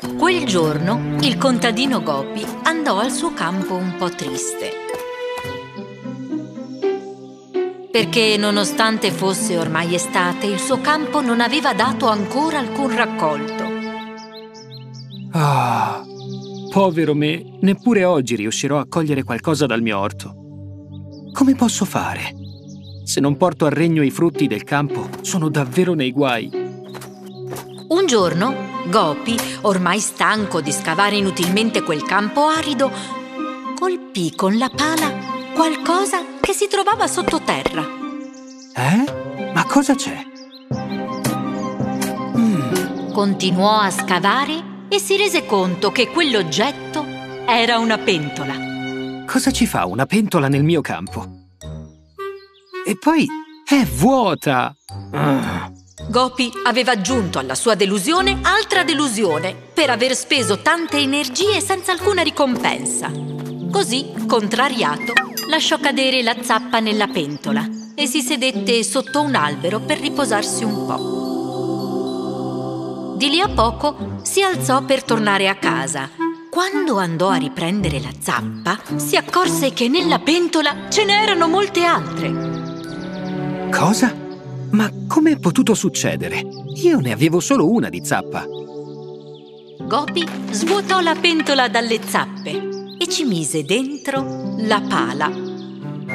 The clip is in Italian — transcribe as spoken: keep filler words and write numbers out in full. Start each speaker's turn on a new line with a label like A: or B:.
A: Quel giorno il contadino Gopi andò al suo campo un po' triste, perché nonostante fosse ormai estate, il suo campo non aveva dato ancora alcun raccolto.
B: Ah, povero me, neppure oggi riuscirò a cogliere qualcosa dal mio orto. Come posso fare? Se non porto a regno i frutti del campo, sono davvero nei guai.
A: Un giorno Gopi, ormai stanco di scavare inutilmente quel campo arido, colpì con la pala qualcosa che si trovava sottoterra.
B: Eh? Ma cosa c'è? Mm.
A: Continuò a scavare e si rese conto che quell'oggetto era una pentola.
B: Cosa ci fa una pentola nel mio campo? E poi è vuota! Ah.
A: Gopi aveva aggiunto alla sua delusione altra delusione per aver speso tante energie senza alcuna ricompensa. Così, contrariato, lasciò cadere la zappa nella pentola e si sedette sotto un albero per riposarsi un po'. Di lì a poco si alzò per tornare a casa. Quando andò a riprendere la zappa, si accorse che nella pentola ce n'erano molte altre.
B: Cosa? Ma come è potuto succedere? Io ne avevo solo una di zappa.
A: Gopi svuotò la pentola dalle zappe e ci mise dentro la pala